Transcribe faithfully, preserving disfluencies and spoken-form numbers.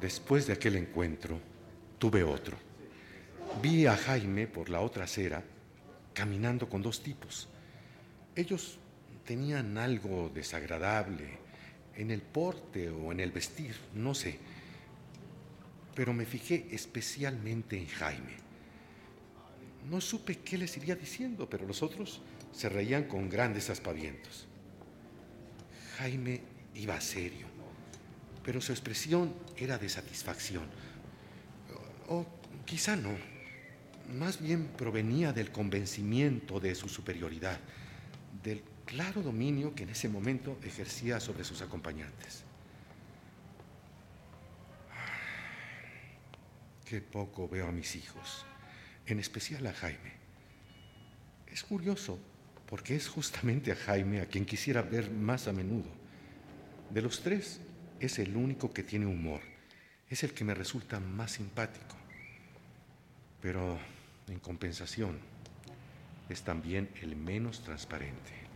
Después de aquel encuentro, tuve otro. Vi a Jaime por la otra acera caminando con dos tipos. Ellos tenían algo desagradable en el porte o en el vestir, no sé. Pero me fijé especialmente en Jaime. No supe qué les iría diciendo, pero los otros se reían con grandes aspavientos. Jaime iba serio, pero su expresión era de satisfacción. O quizá no. Más bien provenía del convencimiento de su superioridad, del claro dominio que en ese momento ejercía sobre sus acompañantes. Qué poco veo a mis hijos, en especial a Jaime. Es curioso, porque es justamente a Jaime a quien quisiera ver más a menudo. De los tres, es el único que tiene humor, es el que me resulta más simpático. Pero, en compensación, es también el menos transparente.